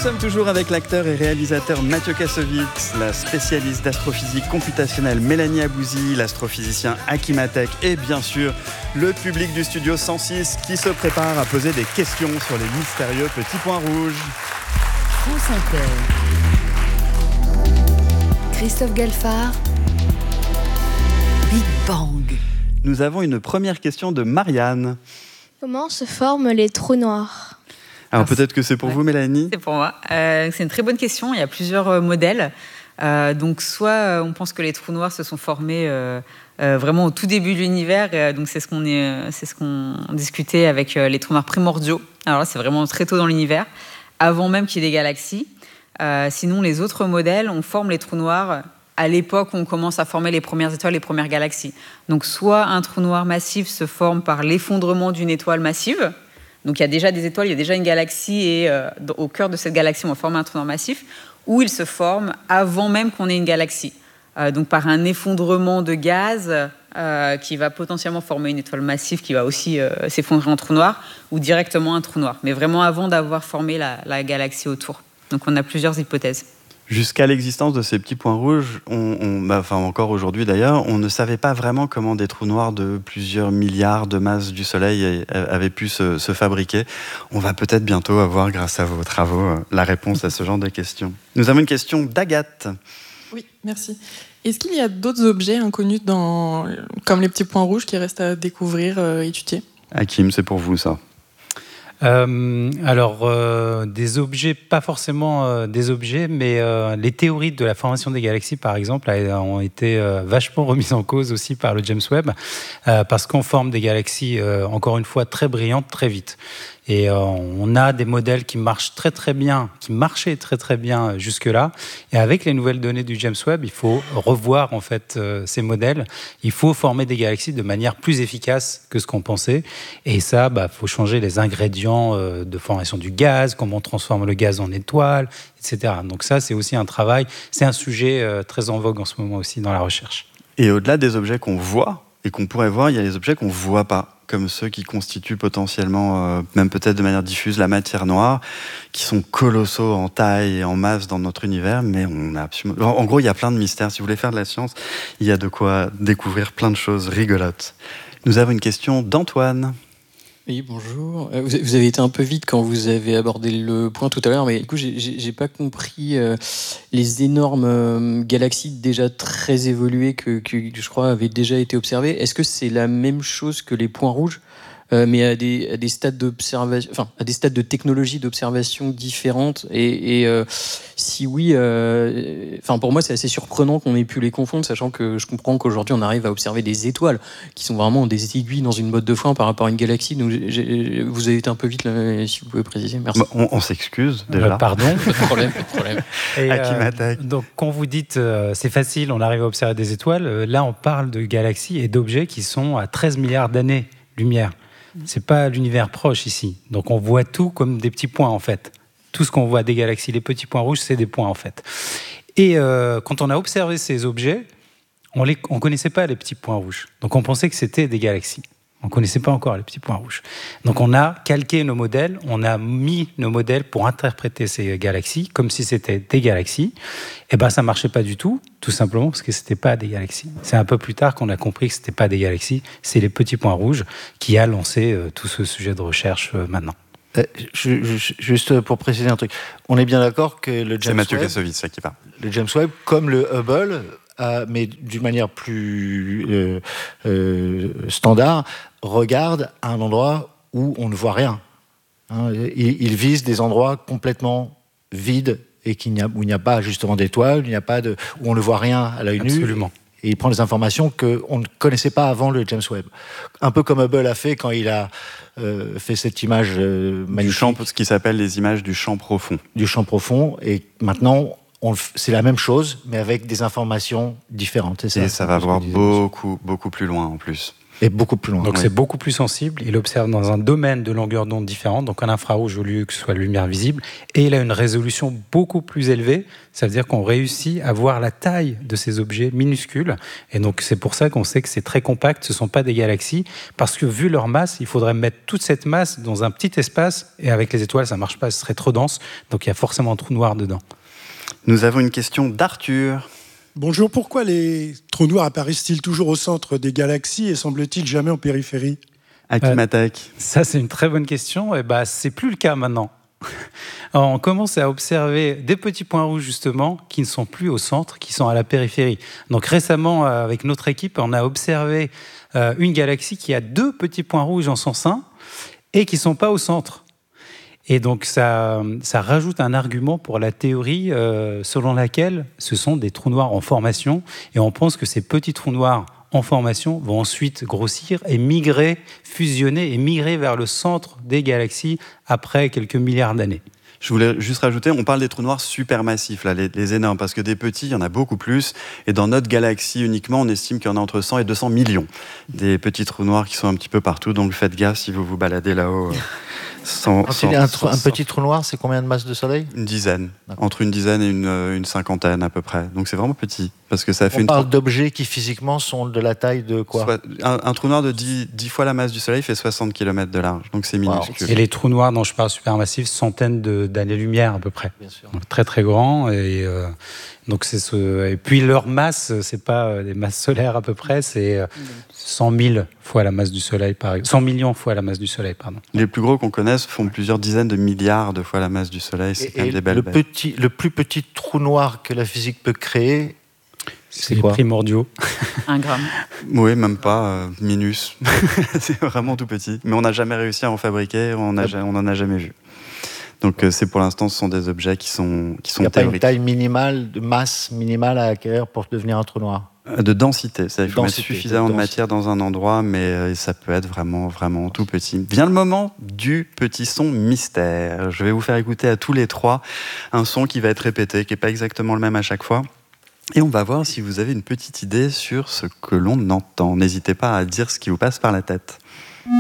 sommes toujours avec l'acteur et réalisateur Mathieu Kassovitz, la spécialiste d'astrophysique computationnelle Mélanie Abouzi, l'astrophysicien Hakim Atek et bien sûr le public du studio 106 qui se prépare à poser des questions sur les mystérieux petits points rouges. France Inter. Christophe Galfard. Big Bang. Nous avons une première question de Marianne. Comment se forment les trous noirs ? Alors peut-être que c'est pour vous, Mélanie. C'est pour moi. C'est une très bonne question. Il y a plusieurs modèles. Donc soit on pense que les trous noirs se sont formés vraiment au tout début de l'univers. Donc c'est ce qu'on discutait avec les trous noirs primordiaux. Alors là, c'est vraiment très tôt dans l'univers, avant même qu'il y ait des galaxies. Sinon, les autres modèles, on forme les trous noirs à l'époque où on commence à former les premières étoiles, les premières galaxies. Donc soit un trou noir massif se forme par l'effondrement d'une étoile massive. Donc il y a déjà des étoiles, il y a déjà une galaxie et au cœur de cette galaxie, on va former un trou noir massif, ou il se forme avant même qu'on ait une galaxie. Donc par un effondrement de gaz qui va potentiellement former une étoile massive qui va aussi s'effondrer en trou noir, ou directement un trou noir, mais vraiment avant d'avoir formé la galaxie autour. Donc on a plusieurs hypothèses. Jusqu'à l'existence de ces petits points rouges, encore aujourd'hui d'ailleurs, on ne savait pas vraiment comment des trous noirs de plusieurs milliards de masses du Soleil avaient pu se fabriquer. On va peut-être bientôt avoir, grâce à vos travaux, la réponse à ce genre de questions. Nous avons une question d'Agathe. Oui, merci. Est-ce qu'il y a d'autres objets inconnus comme les petits points rouges qui restent à découvrir, étudier ? Hakim, c'est pour vous ça. Des objets, pas forcément des objets, mais les théories de la formation des galaxies, par exemple, ont été vachement remises en cause aussi par le James Webb, parce qu'on forme des galaxies, encore une fois, très brillantes, très vite. Et on a des modèles qui marchent très très bien, qui marchaient très très bien jusque-là. Et avec les nouvelles données du James Webb, il faut revoir en fait ces modèles. Il faut former des galaxies de manière plus efficace que ce qu'on pensait. Et ça, faut changer les ingrédients de formation du gaz, comment on transforme le gaz en étoile, etc. Donc ça, c'est aussi un travail. C'est un sujet très en vogue en ce moment aussi dans la recherche. Et au-delà des objets qu'on voit et qu'on pourrait voir, il y a les objets qu'on ne voit pas, comme ceux qui constituent potentiellement, même peut-être de manière diffuse, la matière noire, qui sont colossaux en taille et en masse dans notre univers, mais on a absolument... En gros, il y a plein de mystères. Si vous voulez faire de la science, il y a de quoi découvrir plein de choses rigolotes. Nous avons une question d'Antoine. Oui, bonjour. Vous avez été un peu vite quand vous avez abordé le point tout à l'heure, mais du coup, j'ai pas compris les énormes galaxies déjà très évoluées que je crois avaient déjà été observées. Est-ce que c'est la même chose que les points rouges, mais à des stades d'observation, enfin à des stades de technologie d'observation différentes et si oui, pour moi c'est assez surprenant qu'on ait pu les confondre, sachant que je comprends qu'aujourd'hui on arrive à observer des étoiles qui sont vraiment des aiguilles dans une botte de foin par rapport à une galaxie. Donc vous avez été un peu vite là, si vous pouvez préciser. Merci. On s'excuse déjà. Pardon. Pas de problème. Et, donc quand vous dites c'est facile, on arrive à observer des étoiles, là on parle de galaxies et d'objets qui sont à 13 milliards d'années-lumière. C'est pas l'univers proche ici. Donc on voit tout comme des petits points en fait. Tout ce qu'on voit des galaxies, les petits points rouges, c'est des points en fait. Et quand on a observé ces objets, on connaissait pas les petits points rouges. Donc on pensait que c'était des galaxies. On connaissait pas encore les petits points rouges. Donc on a calqué nos modèles, on a mis nos modèles pour interpréter ces galaxies comme si c'était des galaxies. Et ça marchait pas du tout simplement parce que c'était pas des galaxies. C'est un peu plus tard qu'on a compris que c'était pas des galaxies, c'est les petits points rouges qui a lancé tout ce sujet de recherche maintenant. Juste pour préciser un truc, on est bien d'accord que le James C'est Mathieu Webb, Kassovitz qui parle. Le James Webb, comme le Hubble, mais d'une manière plus standard, regarde à un endroit où on ne voit rien. Il vise des endroits complètement vides et où il n'y a pas justement d'étoiles, où on ne voit rien à l'œil nu. Absolument. Et il prend des informations qu'on ne connaissait pas avant le James Webb. Un peu comme Hubble a fait quand il a fait cette image magnifique. Du champ, ce qui s'appelle les images du champ profond. Du champ profond. Et maintenant, c'est la même chose, mais avec des informations différentes. Et ça va voir beaucoup plus loin en plus. Et beaucoup plus loin. Donc c'est beaucoup plus sensible. Il observe dans un domaine de longueur d'onde différente, donc en infrarouge au lieu que ce soit la lumière visible. Et il a une résolution beaucoup plus élevée. Ça veut dire qu'on réussit à voir la taille de ces objets minuscules. Et donc c'est pour ça qu'on sait que c'est très compact. Ce ne sont pas des galaxies. Parce que vu leur masse, il faudrait mettre toute cette masse dans un petit espace. Et avec les étoiles, ça ne marche pas, ce serait trop dense. Donc il y a forcément un trou noir dedans. Nous avons une question d'Arthur. Bonjour, pourquoi les trous noirs apparaissent-ils toujours au centre des galaxies et semble-t-il jamais en périphérie ? Akimatek. Ça, c'est une très bonne question. Et c'est plus le cas maintenant. Alors, on commence à observer des petits points rouges, justement, qui ne sont plus au centre, qui sont à la périphérie. Donc récemment, avec notre équipe, on a observé une galaxie qui a 2 petits points rouges en son sein et qui ne sont pas au centre. Et donc, ça rajoute un argument pour la théorie selon laquelle ce sont des trous noirs en formation. Et on pense que ces petits trous noirs en formation vont ensuite grossir et migrer, fusionner et migrer vers le centre des galaxies après quelques milliards d'années. Je voulais juste rajouter, on parle des trous noirs supermassifs, là, les énormes, parce que des petits, il y en a beaucoup plus. Et dans notre galaxie uniquement, on estime qu'il y en a entre 100 et 200 millions. Des petits trous noirs qui sont un petit peu partout, donc faites gaffe si vous vous baladez là-haut. Un petit trou noir, c'est combien de masses de soleil ? Une dizaine. Entre une dizaine et une cinquantaine à peu près. Donc c'est vraiment petit. Parce que ça fait on parle d'objets qui physiquement sont de la taille de quoi ? Un trou noir de 10 fois la masse du soleil fait 60 km de large. Donc c'est minuscule. Et les trous noirs dont je parle supermassifs, centaines d'années-lumière à peu près. Bien sûr. Donc, très très grands. Et puis leur masse, c'est pas des masses solaires à peu près, c'est 100 000 fois la masse du soleil, par exemple. 100 millions fois la masse du soleil, pardon. Les plus gros qu'on connaisse font plusieurs dizaines de milliards de fois la masse du soleil. C'est quand même des belles bêtes. Le plus petit trou noir que la physique peut créer, c'est les primordiaux. 1 gramme. Oui, même pas, minus. C'est vraiment tout petit. Mais on n'a jamais réussi à en fabriquer, on n'en a jamais vu. Donc c'est pour l'instant, ce sont des objets qui sont il n'y a pas une taille minimale, de masse minimale à acquérir pour devenir un trou noir. De densité, il faut mettre suffisamment de matière dans un endroit, mais ça peut être vraiment, vraiment tout petit. Vient le moment du petit son mystère. Je vais vous faire écouter à tous les 3 un son qui va être répété, qui n'est pas exactement le même à chaque fois. Et on va voir si vous avez une petite idée sur ce que l'on entend. N'hésitez pas à dire ce qui vous passe par la tête.